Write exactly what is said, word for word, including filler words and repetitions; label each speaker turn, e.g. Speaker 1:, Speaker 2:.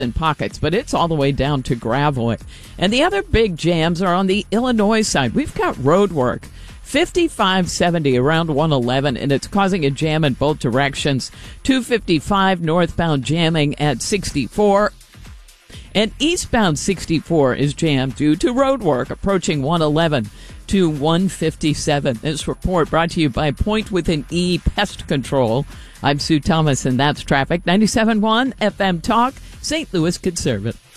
Speaker 1: in pockets, but it's all the way down to Gravois. And the other big jams are on the Illinois side. We've got road work. fifty-five seventy around one eleven, and it's causing a jam in both directions. two fifty-five northbound jamming at sixty-four. And eastbound sixty-four is jammed due to road work approaching one eleven to one fifty-seven. This report brought to you by Point with an E Pest Control. I'm Sue Thomas, and that's traffic. ninety-seven point one F M Talk, Saint Louis Conservative.